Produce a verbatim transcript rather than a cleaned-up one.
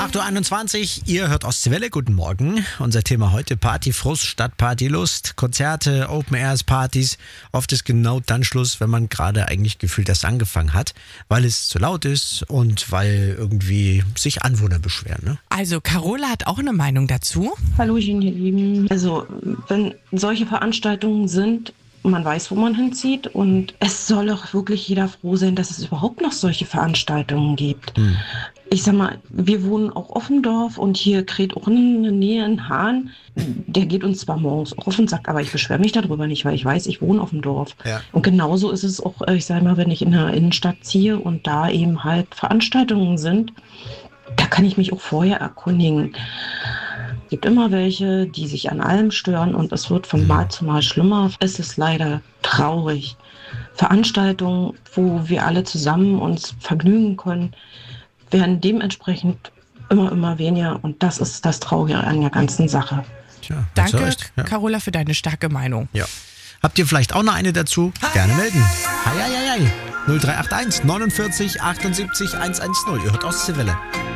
acht Uhr einundzwanzig, ihr hört Ostwelle, guten Morgen. Unser Thema heute: Partyfrust statt Partylust. Konzerte, Open-Airs-Partys. Oft ist genau dann Schluss, wenn man gerade eigentlich gefühlt erst angefangen hat, weil es zu laut ist und weil irgendwie sich Anwohner beschweren. Ne? Also Carola hat auch eine Meinung dazu. Hallöchen, ihr Lieben. Also wenn solche Veranstaltungen sind, man weiß, wo man hinzieht, und es soll doch wirklich jeder froh sein, dass es überhaupt noch solche Veranstaltungen gibt. Hm. Ich sag mal, wir wohnen auch Offendorf und hier kräht auch in der Nähe ein Hahn. Der geht uns zwar morgens auch auf den Sack, aber ich beschwere mich darüber nicht, weil ich weiß, ich wohne auf dem Dorf. Ja. Und genauso ist es auch, ich sag mal, wenn ich in der Innenstadt ziehe und da eben halt Veranstaltungen sind, da kann ich mich auch vorher erkundigen. Es gibt immer welche, die sich an allem stören, und es wird von Mal zu Mal schlimmer. Es ist leider traurig. Veranstaltungen, wo wir alle zusammen uns vergnügen können, werden dementsprechend immer, immer weniger, und das ist das Traurige an der ganzen Sache. Tja, Danke, ja. Carola, für deine starke Meinung. Ja. Habt ihr vielleicht auch noch eine dazu? Gerne melden. Hi, hi, hi, hi. null drei acht eins neunundvierzig achtundsiebzig hundertzehn. Ihr hört Ostwelle.